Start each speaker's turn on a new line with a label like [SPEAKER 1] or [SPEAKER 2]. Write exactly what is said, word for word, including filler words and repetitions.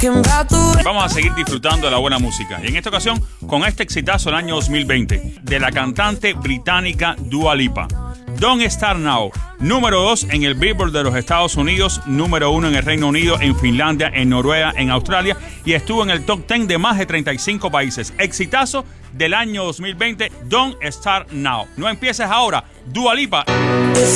[SPEAKER 1] Vamos a seguir disfrutando de la buena música. Y en esta ocasión, con este exitazo del año dos mil veinte, de la cantante británica Dua Lipa. Don't Start Now, número dos en el Billboard de los Estados Unidos, número uno en el Reino Unido, en Finlandia, en Noruega, en Australia, y estuvo en el top diez de más de treinta y cinco países. Exitazo del año dos mil veinte, Don't Start Now. No empieces ahora, Dua Lipa.